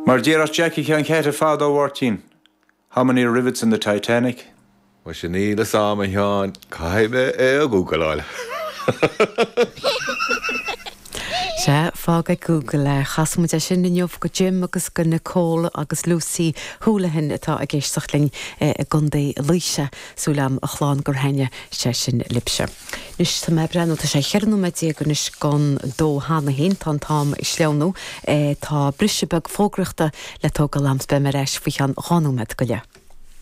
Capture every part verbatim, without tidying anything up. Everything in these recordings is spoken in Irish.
Mar Deireadh Jackie can cat a fad ó How many rivets in the Titanic? Wa sin ní le sama Seán caibe é a Google. Se fága Google le chasmuid sin inniuh go Jim agus go Nicole agus Lucy Houlihan atá a ggéisteachling a gundé líise súlam a chláán gur haine sé sin lipse. Nus tá me brenn tá sé chearnú me dí go nus gan dó hána hén tá tám is leanú tá brisebeg fógrachta le tó go lams be mar éis fao an cháúmed go le.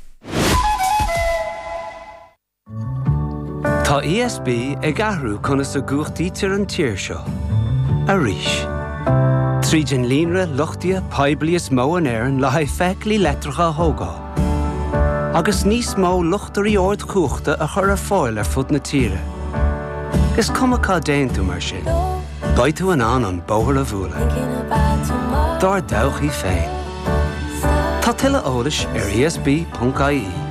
Tá E S B ag ahrú chuna sa gúchtaí tir an tír seo. A ríis. Trídin línre luchtia paiblias mó an éireann le haid feic lí letracha thógá. Agus níos mó luchtarí ord chúchta a chur ar fáil ar fud na tíre. Gus cumachá déan tú mar sin. Baid tú an an an bóthar a bhúla. Dar dawchaí féin. Tá tuile eolais ar E S B dot I E.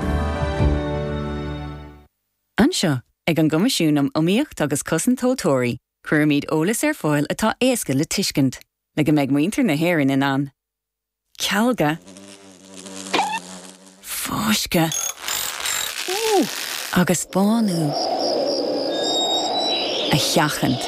Anseo, ag an gomisiúnam omíocht agus cosan tótóirí. Cuirmíd ólas ar fáil atá éasca le tuiscint, le go méid muintir na héireann in an. Cealga. Fáisce. Agus bánú. A cheachant.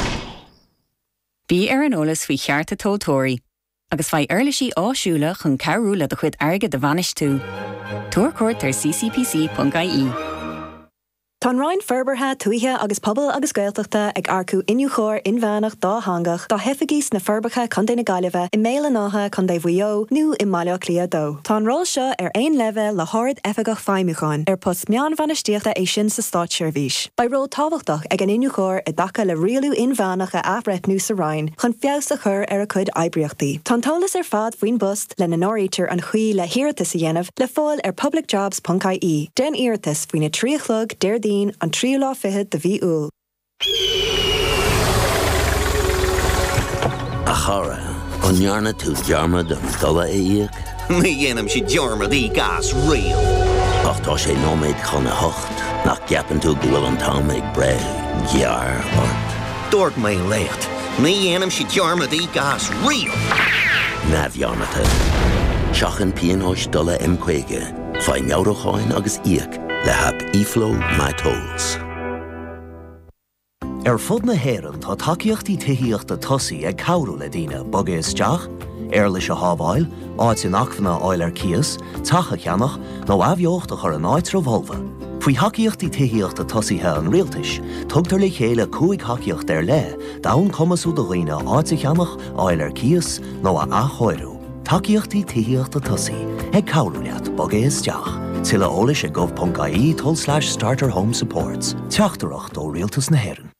Bí ar an ólas faoi chearta tótóirí, agus fai airlisí áisiúla chun cearúla do chuid airge de bhanis tú. Tuair cuairt ar C C P C dot I E. Tá Ryan Ferbertha tuaithe agus pobl agus gaeltachta ag arcú inniu chóir in bheanach dá hangach dá hefagís na Ferbertha chun na Gaillimhe i méile nátha chun dé bhuió nó i maiile clia dó. Tá rol seo ar ein leve le háird efagach feimiúcháin ar post meán bhanistíochta é sin sa Stát Seirbhís. Ba rol tábhachtach ag an inniu chóir i dacha le rialú in bheanach a afreitnú sa Ryan chun fios a chur ar a chud aibriachtaí. Tá tolas ar fad faoin bust le na nóirítear an chuí le hiartas a dhéanamh le fáil ar public jobs dot I E. Den iartas faoin na tríochlog déir an tríú lá fihead de bhí úl. A chara, an nearna tú dearma don dola é íag? Mi dhéanam si dearma dí gas rial. Ach tá sé nóméid chuna hocht, nach ceapan tú go bhfuil an tám ag bre, gear ort. Dúirt mé lécht, mi dhéanam si dearma dí gas rial. Na bhearnata, seachan píonóis dola imcuige, fai meabhracháin agus íag, le hab e-flow my tolls. Ar fud na héireann tá takeíochtaí tuithíochta tosaí ag cabhrú le daoine boga isteach, ar leis a hábháil, áit in achmhanna áil ar cias, tacha cheannach nó abheochta chur an áit rovolva. Faoi hacaíochtaí tuithíochta tosaíthe an rialtais, tugtar le chéile cúig hacaíocht ar le, dán cumasú do dhaoine áit a cheannach áil ar cias nó a achóirú. Takeíochtaí tuithíochta tosaí ag cabhrú leat boga isteach. Tilla ólis a gov dot I E tol slash starter home supports. Teachtarach ó rialtas na héireann.